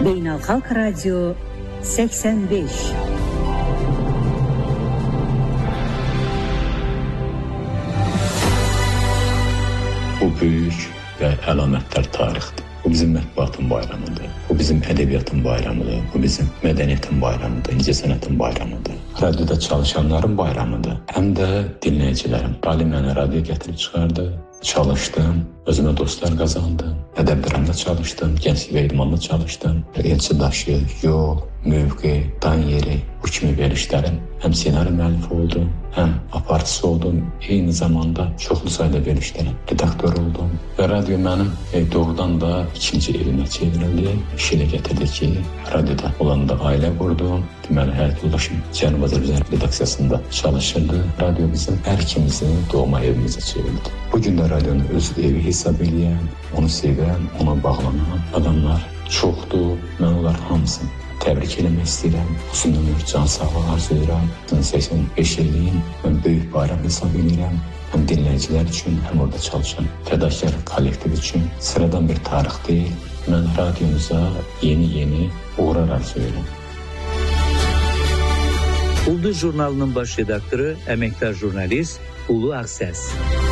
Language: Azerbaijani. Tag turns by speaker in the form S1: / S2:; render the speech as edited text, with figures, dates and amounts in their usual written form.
S1: Beynəlxalq Radio 85.
S2: Bu böyük və əlamətdar tarixdir. Bu bizim mətbuatın bayramıdır. Bu bizim ədəbiyyatın bayramıdır. Bu bizim mədəniyyətin bayramıdır, incəsənətin bayramıdır. Radioda çalışanların bayramıdır. Həm də dinləyicilərin. Ali mənə radio gətirib çıxardı. Çalışdım, özümə dostlar qazandım. Ədəb-dramda çalışdım, gənclik və idmanda çalışdım. Elçidaşı, yol, mövqe, dan yeri, bu kimi verilişlərin həm senari müəllifi oldum, həm aparıcısı oldum. Eyni zamanda çoxlu sayda verilişlərin redaktor oldum. Və radio mənim doğrudan da ikinci evimə çevrildi. İş elə gətirdi ki, radioda olanda ailə qurdum. Deməli, həyat yoldaşım Cənubi Azərbaycan redaksiyasında çalışırdı. Radio bizim hər ikimizin doğma evimizə çevrildi. Bugün də radionu öz evi hesab edən, onu sevən, ona bağlanan adamlar çoxdur. Mən onlar hamısını təbrik eləmək istəyirəm. Xüsusən ömür, can sağlığı arzulayıram. 85 illiyin mən böyük bayram hesab edirəm. Həm dinləyicilər üçün, həm orada çalışan fədakar kollektiv üçün sıradan bir tarix deyil. Mən radiomuza yeni uğurlar arzulayıram.
S3: Ulduz jurnalının baş redaktoru, əməkdar jurnalist Ulu Ağsəs.